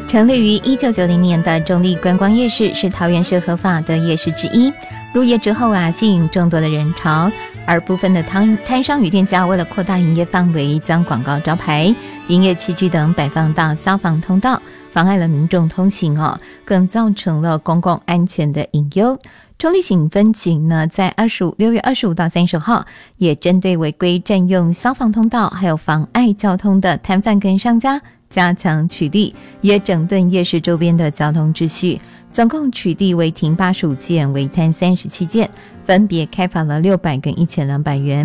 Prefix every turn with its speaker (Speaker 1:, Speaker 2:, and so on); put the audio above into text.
Speaker 1: 成立于1990年的中立观光夜市是桃园市合法的夜市之一。入夜之后吸引众多的人潮，而部分的摊商与店家为了扩大营业范围，将广告招牌、营业器具等摆放到消防通道，妨碍了民众通行更造成了公共安全的隐忧。中立警分局呢，在6月25到30号，也针对违规占用消防通道还有妨碍交通的摊贩跟商家，加强取缔，也整顿夜市周边的交通秩序。总共取缔违停85件，违摊37件，分别开罚了600跟1200元。